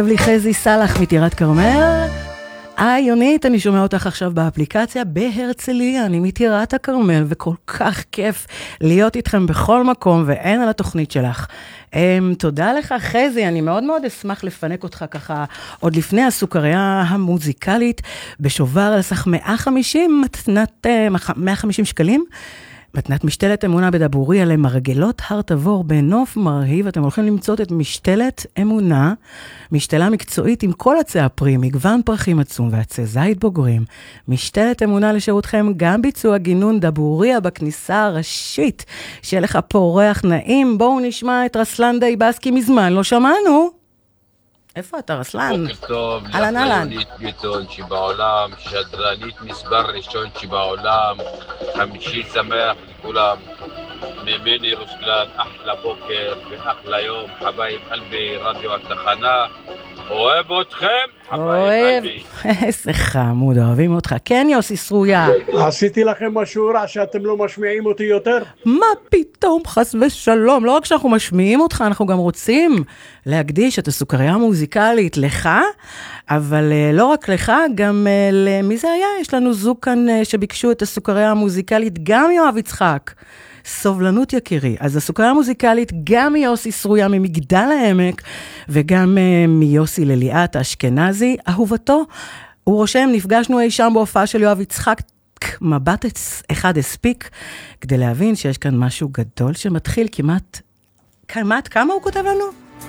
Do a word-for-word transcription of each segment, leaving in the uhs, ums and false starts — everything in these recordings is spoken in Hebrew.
לי חזי סלח מטירת כרמל. היי יונית, אני שומע אותך עכשיו באפליקציה בהרצליה, אני מטירת הכרמל, וכל כך כיף להיות איתכם בכל מקום, ואין על התוכנית שלך. Um, תודה לך חזי, אני מאוד מאוד אשמח לפנק אותך ככה, עוד לפני הסוכריה המוזיקלית, בשובר על סך מאה וחמישים, מתנת, uh, מאה וחמישים שקלים, מתנת משתלת אמונה בדבורי על מרגלות הר תבור בנוף מרהיב. אתם הולכים למצוא את משתלת אמונה, משתלה מקצועית עם כל עצי הפרי, מגוון פרחים עצום ועצי זית בוגרים. משתלת אמונה לשירותכם, גם ביצוע גינון דבוריה בכניסה הראשית. שיהיה לך פה ריח נעים. בואו נשמע את רסלן דייבסקי, מזמן לא שמענו. איפה אתה רסלן? בוקר טוב, אהלן, אהלן. יונית ביטון שבעולם, שדרנית מספר ראשון שבעולם, חמישי שמח לכולם, ממני רוסלן, אחלה בוקר ואחלה יום, חבייב קלבי, רדיו התחנה, אוהב אתכם, חבייב קלבי. איזה חמוד, אוהבים אותך. כן יוסי סרויה. עשיתי לכם משהו רע שאתם לא משמיעים אותי יותר? מה פתאום, חס ושלום. לא רק שאנחנו משמיעים אותך, אנחנו גם רוצים להקדיש את הסוכריה המוזיקלית לך, אבל לא רק לך, גם למי זה היה? יש לנו זוג כאן שביקשו את הסוכריה המוזיקלית, גם יואב יצחק. סובלנות יקירי. אז הסוכריה המוזיקלית גם מיוסי סרויה ממגדל העמק, וגם uh, מיוסי לליאת האשכנזי, אהובתו. הוא רושם, נפגשנו אי שם בהופעה של יואב יצחק, מבט אחד הספיק, כדי להבין שיש כאן משהו גדול שמתחיל כמעט, כמעט, כמה הוא כותב לנו?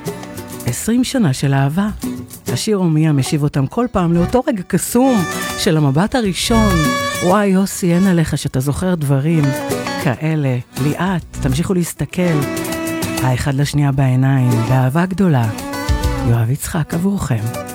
עשרים שנה של אהבה. השיר הומיה משיב אותם כל פעם לאותו רגע קסום של המבט הראשון. וואי יוסי, אין עליך שאתה זוכר דברים כאלה. ליאת, תמשיכו להסתכל האחד לשנייה בעיניים, באהבה גדולה. יואב יצחק עבורכם.